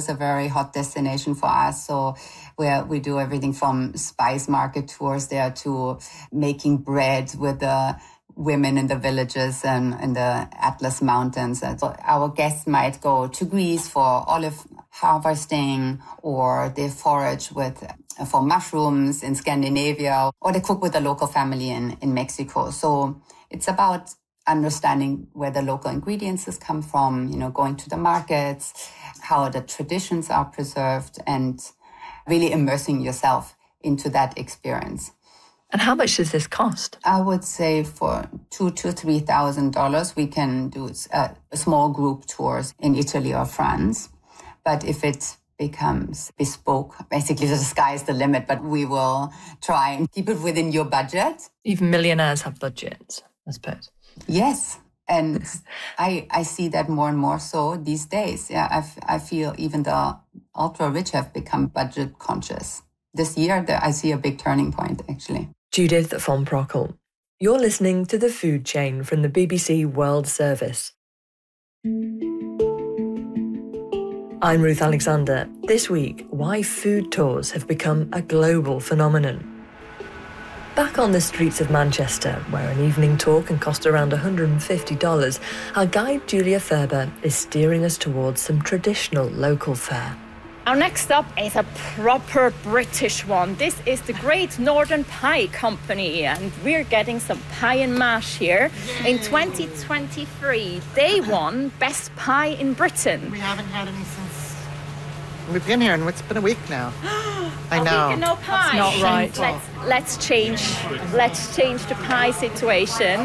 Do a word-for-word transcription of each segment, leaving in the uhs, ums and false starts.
is a very hot destination for us. So where we do everything from spice market tours there to making bread with the women in the villages and in the Atlas Mountains. And so our guests might go to Greece for olive harvesting, or they forage with for mushrooms in Scandinavia, or they cook with a local family in, in Mexico. So it's about understanding where the local ingredients come from, you know, going to the markets, how the traditions are preserved, and really immersing yourself into that experience. And how much does this cost? I would say for two to three thousand dollars, we can do a, a small group tours in Italy or France. But if it becomes bespoke, basically the sky is the limit. But we will try and keep it within your budget. Even millionaires have budgets, I suppose. Yes, and I I see that more and more so these days. Yeah, I, f- I feel even the ultra rich have become budget conscious. This year, the, I see a big turning point, actually. Judith von Prockel. You're listening to The Food Chain from the B B C World Service. I'm Ruth Alexander. This week, why food tours have become a global phenomenon. Back on the streets of Manchester, where an evening tour can cost around one hundred fifty dollars, our guide Julia Ferber is steering us towards some traditional local fare. Our next stop is a proper British one. This is the Great Northern Pie Company, and we're getting some pie and mash here. Yay. In twenty twenty-three, they won Best Pie in Britain. We haven't had any since we've been here, and it's been a week now. I a know. Week and no pie. That's not right. Let's, let's change. Let's change the pie situation.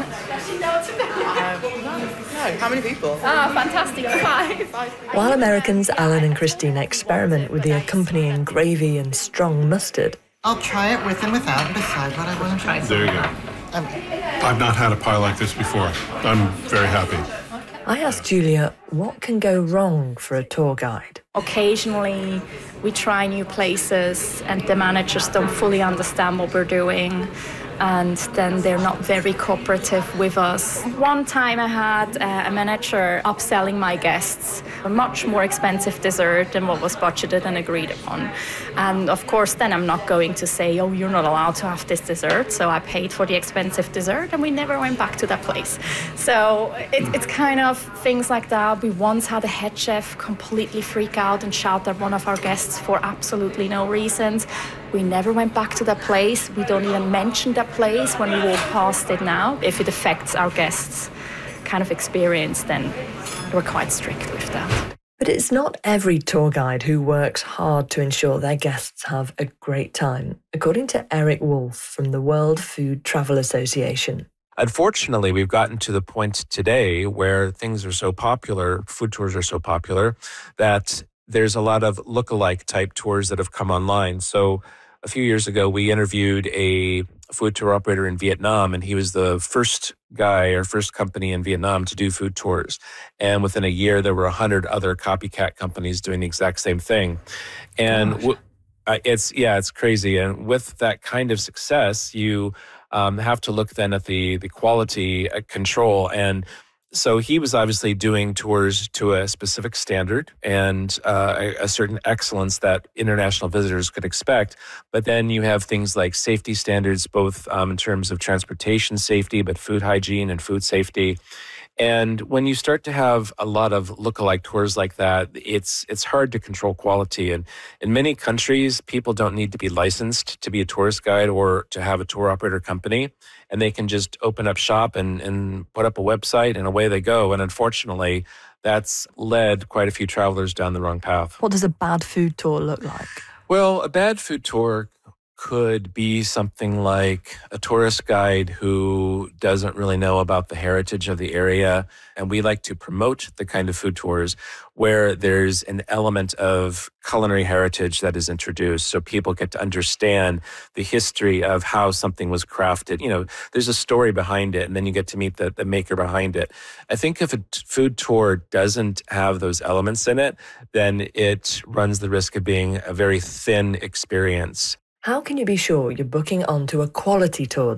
How many people? Ah, fantastic, five. While Americans Alan and Christine experiment with the accompanying gravy and strong mustard, I'll try it with and without and decide what I want to try. There you go. Um, I've not had a pie like this before. I'm very happy. I asked Julia what can go wrong for a tour guide. Occasionally, we try new places and the managers don't fully understand what we're doing, and then they're not very cooperative with us. One time I had uh, a manager upselling my guests a much more expensive dessert than what was budgeted and agreed upon. And of course, then I'm not going to say, oh, you're not allowed to have this dessert. So I paid for the expensive dessert and we never went back to that place. So it, it's kind of things like that. We once had a head chef completely freak out and shout at one of our guests for absolutely no reasons. We never went back to that place. We don't even mention that place when we walk past it now. If it affects our guests' kind of experience, then we're quite strict with that. But it's not every tour guide who works hard to ensure their guests have a great time, according to Eric Wolf from the World Food Travel Association. Unfortunately, we've gotten to the point today where things are so popular, food tours are so popular, that there's a lot of lookalike type tours that have come online. So a few years ago, we interviewed a food tour operator in Vietnam, and he was the first guy or first company in Vietnam to do food tours. And within a year, there were a hundred other copycat companies doing the exact same thing. And w- uh, it's, yeah, it's crazy. And with that kind of success, you um, have to look then at the, the quality uh, control. And so he was obviously doing tours to a specific standard and uh, a, a certain excellence that international visitors could expect. But then you have things like safety standards, both um, in terms of transportation safety, but food hygiene and food safety. And when you start to have a lot of lookalike tours like that, it's it's hard to control quality. And in many countries, people don't need to be licensed to be a tourist guide or to have a tour operator company. And they can just open up shop and, and put up a website and away they go. And unfortunately, that's led quite a few travelers down the wrong path. What does a bad food tour look like? Well, a bad food tour could be something like a tourist guide who doesn't really know about the heritage of the area. And we like to promote the kind of food tours where there's an element of culinary heritage that is introduced, so people get to understand the history of how something was crafted. You know, there's a story behind it, and then you get to meet the, the maker behind it. I think if a t- food tour doesn't have those elements in it, then it runs the risk of being a very thin experience. How can you be sure you're booking onto a quality tour then?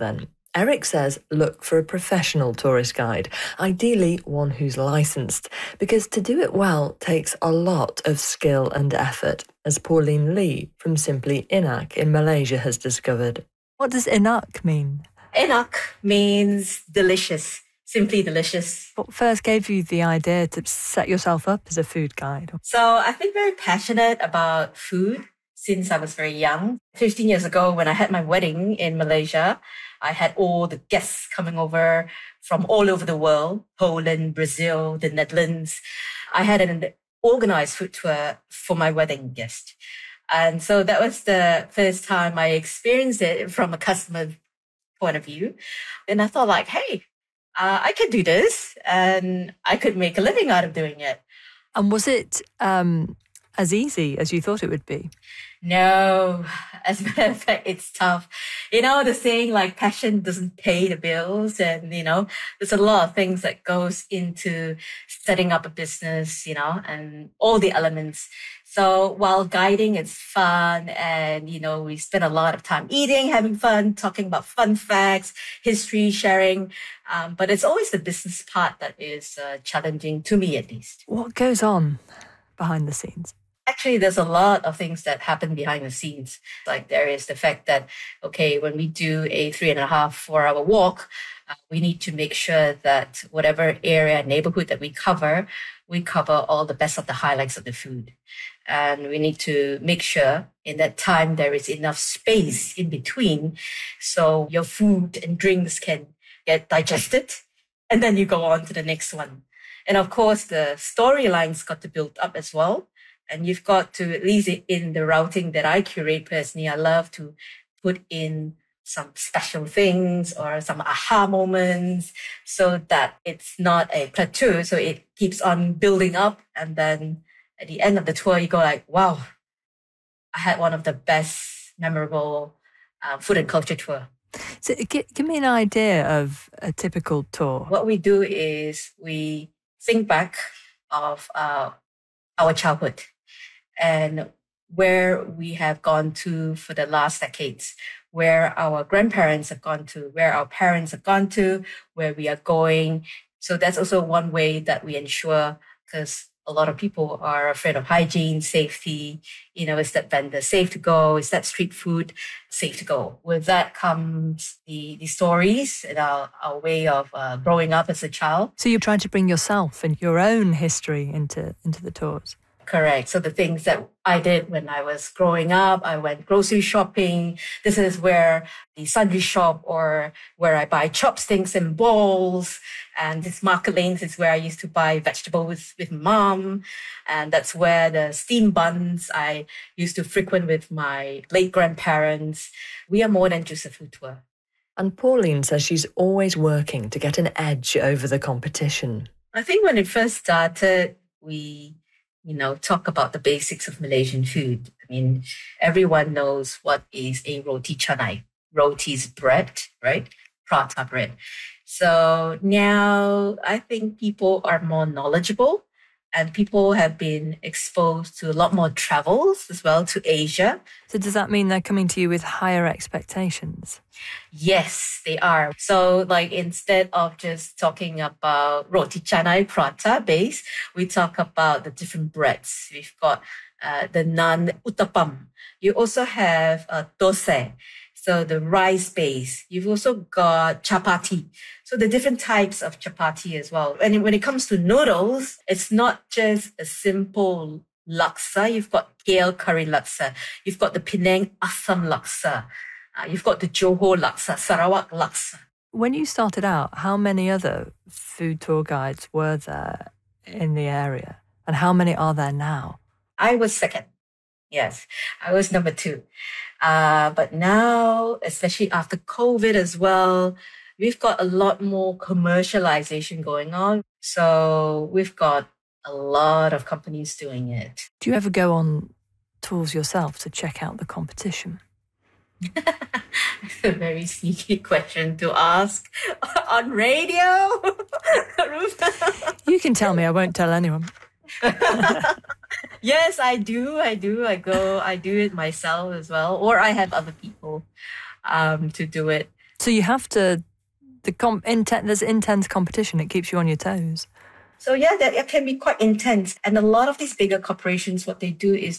Eric says look for a professional tourist guide, ideally one who's licensed, because to do it well takes a lot of skill and effort, as Pauline Lee from Simply Inak in Malaysia has discovered. What does Inak mean? Enak means delicious, simply delicious. What first gave you the idea to set yourself up as a food guide? So I've been very passionate about food since I was very young. fifteen years ago, when I had my wedding in Malaysia, I had all the guests coming over from all over the world, Poland, Brazil, the Netherlands. I had an organized food tour for my wedding guest. And so that was the first time I experienced it from a customer point of view. And I thought like, hey, uh, I could do this and I could make a living out of doing it. And was it um, as easy as you thought it would be? No, as a matter of fact, it's tough. You know, the saying like passion doesn't pay the bills, and, you know, there's a lot of things that goes into setting up a business, you know, and all the elements. So while guiding, it's fun, and, you know, we spend a lot of time eating, having fun, talking about fun facts, history sharing. Um, but it's always the business part that is uh, challenging, to me at least. What goes on behind the scenes? Actually, there's a lot of things that happen behind the scenes. Like there is the fact that, okay, when we do a three and a half, four hour walk, uh, we need to make sure that whatever area, neighborhood that we cover, we cover all the best of the highlights of the food. And we need to make sure in that time there is enough space in between so your food and drinks can get digested. And then you go on to the next one. And of course, the storylines got to build up as well. And you've got to, at least in the routing that I curate personally, I love to put in some special things or some aha moments so that it's not a plateau. So it keeps on building up. And then at the end of the tour, you go like, wow, I had one of the best memorable uh, food and culture tour. So give, give me an idea of a typical tour. What we do is we think back of uh, our childhood and where we have gone to for the last decades, where our grandparents have gone to, where our parents have gone to, where we are going. So that's also one way that we ensure, because a lot of people are afraid of hygiene, safety. You know, is that vendor safe to go? Is that street food safe to go? With that comes the, the stories and our, our way of uh, growing up as a child. So you're trying to bring yourself and your own history into, into the tours. Correct. So the things that I did when I was growing up, I went grocery shopping. This is where the sundry shop or where I buy chopsticks and bowls. And this market lanes is where I used to buy vegetables with mom. And that's where the steam buns I used to frequent with my late grandparents. We are more than just a food tour. And Pauline says she's always working to get an edge over the competition. I think when it first started, we you know, talk about the basics of Malaysian food. I mean, everyone knows what is a roti canai. Roti is bread, right? Prata bread. So now I think people are more knowledgeable and people have been exposed to a lot more travels as well to Asia. So does that mean they're coming to you with higher expectations? Yes, they are. So like instead of just talking about roti canai prata base, we talk about the different breads. We've got uh, the naan uttapam. You also have uh, dosai, so the rice base. You've also got chapati. So the different types of chapati as well. And when it comes to noodles, it's not just a simple laksa. You've got kale curry laksa. You've got the Penang asam laksa. Uh, you've got the Johor laksa, Sarawak laksa. When you started out, how many other food tour guides were there in the area? And how many are there now? I was second. Yes, I was number two. Uh, but now, especially after COVID as well, we've got a lot more commercialization going on. So we've got a lot of companies doing it. Do you ever go on tours yourself to check out the competition? That's a very sneaky question to ask on radio. You can tell me, I won't tell anyone. Yes, I do. I do. I go, I do it myself as well. Or I have other people um, to do it. So you have to, the com- inten- there's intense competition. It keeps you on your toes. So yeah, that it can be quite intense. And a lot of these bigger corporations, what they do is